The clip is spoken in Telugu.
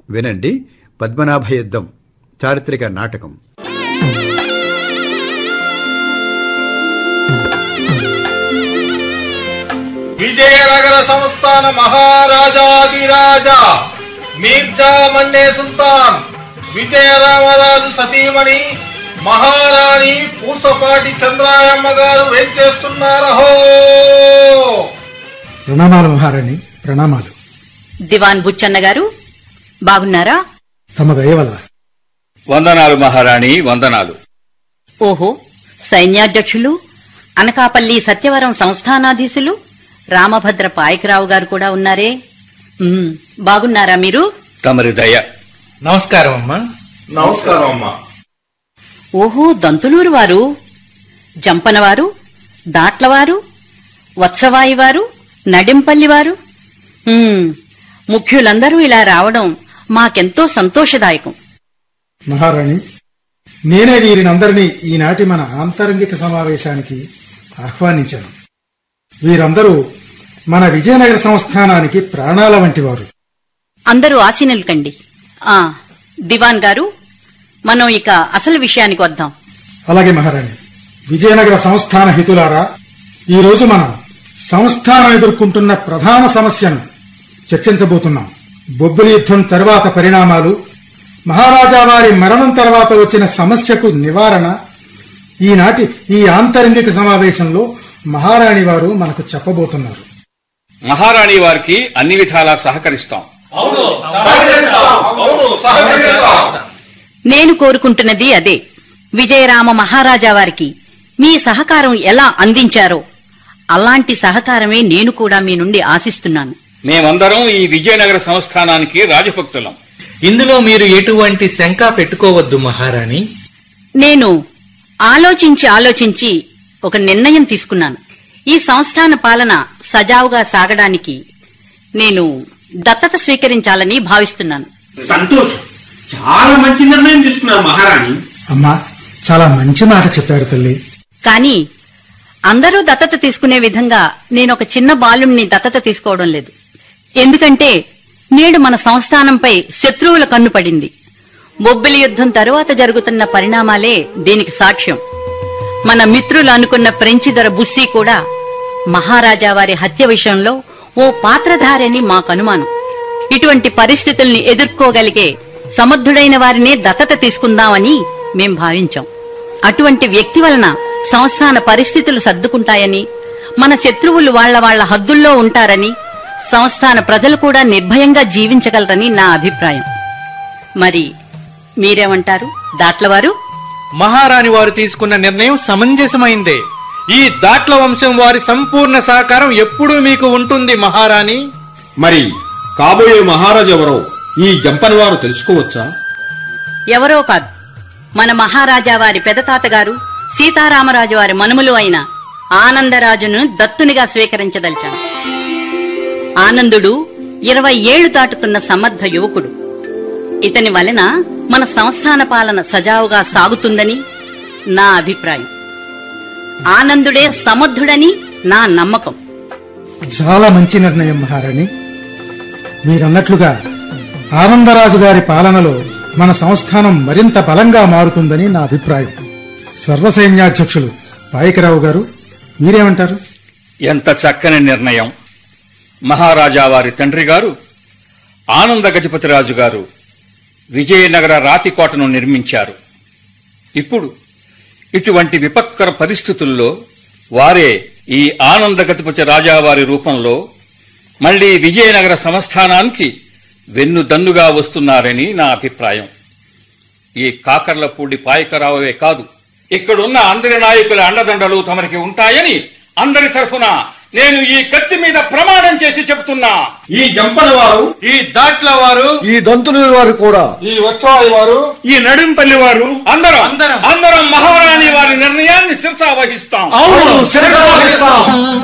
వినండి పద్మనాభ యుద్ధం చారిత్రక నాటకం. విజయనగర సంస్థాన మహారాజాదిరాజా మీర్జా మన్నే సుల్తాన్ విజయరామరాజు సతీమణి మహారాణి పూసపాటి చంద్రాయమ్మ గారు వేంచేస్తున్నారహో. ప్రణామాలు మహారాణి, ప్రణామాలు. దివాన్ బుచ్చన్న గారు బాగున్నారా? తమ దయ వల్ల. వందనాలు మహారాణి, వందనాలు. ఓహో, సైన్యాధ్యక్షులు అనకాపల్లి సత్యవరం సంస్థానాధీశులు రామభద్ర పాయకరావు గారు కూడా ఉన్నారే. బాగున్నారా మీరు? తమరి దయ. నమస్కారం అమ్మా. నమస్కారం అమ్మా. ఓహో, దంతులూరు వారు, జంపనవారు, దాట్లవారు, వత్సవాయివారు, నడింపల్లివారు, ముఖ్యులందరూ ఇలా రావడం మాకెంతో సంతోషదాయకం. మహారాణి, నేనే వీరినందరినీ ఈనాటి మన ఆంతరంగిక సమావేశానికి ఆహ్వానించాను. వీరందరూ మన విజయనగర సంస్థానానికి ప్రాణాల వంటి వారు. అందరూ ఆశీనులు కండి. దివాన్ గారు, మనం ఇక అసలు విషయానికి వద్దాం. అలాగే మహారాణి. విజయనగర సంస్థాన హితులారా, ఈరోజు మనం సంస్థానం ఎదుర్కొంటున్న ప్రధాన సమస్యను చర్చించబోతున్నాం. బొబ్బిలి యుద్ధం తర్వాత పరిణామాలు, మహారాజా వారి మరణం తర్వాత వచ్చిన సమస్యకు నివారణ ఈనాటి ఈ ఆంతరంగిక సమావేశంలో మహారాణి వారు మనకు చెప్పబోతున్నారు. మహారాణి వారికి అన్ని విధాలా సహకరిస్తాం. నేను కోరుకుంటున్నది అదే. విజయరామ మహారాజా వారికి మీ సహకారం ఎలా అందించారో అలాంటి సహకారమే నేను కూడా మీ నుండి ఆశిస్తున్నాను. మేమందరం ఈ విజయనగర సంస్థానానికి రాజభక్తులం. ఇందులో మీరు ఎటువంటి శంక పెట్టుకోవద్దు మహారాణి. నేను ఆలోచించి ఒక నిర్ణయం తీసుకున్నాను. ఈ సంస్థాన పాలన సజావుగా సాగడానికి నేను దత్తత స్వీకరించాలని భావిస్తున్నాను. సంతోషం, చాలా మంచి నిర్ణయం తీసుకున్నారు మహారాణి. అమ్మా, చాలా మంచి మాట చెప్పారు తల్లి. కానీ అందరూ దత్తత తీసుకునే విధంగా నేనొక చిన్న బాలుణ్ణి దత్తత తీసుకోవడం లేదు. ఎందుకంటే నేడు మన సంస్థానంపై శత్రువుల కన్ను పడింది. బొబ్బిలి యుద్ధం తరువాత జరుగుతున్న పరిణామాలే దీనికి సాక్ష్యం. మన మిత్రులు అనుకున్న ఫ్రెంచి దొర బుస్సీ కూడా మహారాజా వారి హత్య విషయంలో ఓ పాత్రధారని మాకు అనుమానం. ఇటువంటి పరిస్థితుల్ని ఎదుర్కోగలిగే సమర్థుడైన వారినే దత్తత తీసుకుందామని మేం భావించాం. అటువంటి వ్యక్తి వలన సంస్థాన పరిస్థితులు సర్దుకుంటాయని, మన శత్రువులు వాళ్ల హద్దుల్లో ఉంటారని, సంస్థాన ప్రజలు కూడా నిర్భయంగా జీవించగలరని నా అభిప్రాయం. మరి మీరేమంటారు దాట్లవారు? మహారాణి వారు తీసుకున్న నిర్ణయం సమంజసమైందే. ఈ దాట్ల వంశం వారి సంపూర్ణ సహకారం ఎప్పుడూ మీకు ఉంటుంది మహారాణి. మరి కాబోయే మహారాజు ఎవరో ఈ జంపని వారు తెలుసుకోవచ్చా? ఎవరో కాదు, మన మహారాజా వారి పెదతాతగారు సీతారామరాజు వారి మనుమలు అయిన ఆనందరాజును దత్తునిగా స్వీకరించదలిచాను. ఆనందుడు 20 ఏళ్లు దాటుతున్న సమర్థ యువకుడు. ఇతని వలన మన సంస్థాన పాలన సజావుగా సాగుతుందని నా అభిప్రాయం. ఆనందుడే సమర్థుడని నా నమ్మకం. చాలా మంచి నిర్ణయం మహారాణి. మీరన్నట్లుగా ఆనందరాజు గారి పాలనలో మన సంస్థానం మరింత బలంగా మారుతుందని నా అభిప్రాయం. సర్వసైన్యాధ్యక్షులు పాయకరావు గారు, మీరేమంటారు? ఎంత చక్కని నిర్ణయం. మహారాజా వారి తండ్రి గారు ఆనంద గజపతిరాజు గారు విజయనగర రాతికోటను నిర్మించారు. ఇప్పుడు ఇటువంటి విపత్కర పరిస్థితుల్లో వారే ఈ ఆనంద గజపతి రాజావారి రూపంలో మళ్లీ విజయనగర సంస్థానానికి వెన్నుదన్నుగా వస్తున్నారని నా అభిప్రాయం. ఈ కాకర్లపూడి పాయకరావే కాదు, ఇక్కడున్న అందరి నాయకుల అండదండలు తమరికి ఉంటాయని అందరి తరఫున నేను ఈ కత్తి మీద ప్రమాణం చేసి చెబుతున్నా. ఈ జంపని వారు, ఈ దాట్ల వారు, ఈ దంతులూరు వారు కూడా, ఈ వచ్చాయి వారు, ఈ నడింపల్లి వారు అందరం మహారాణి వారి నిర్ణయాన్ని శిరసా వహిస్తాం. శిరసా వహిస్తాం.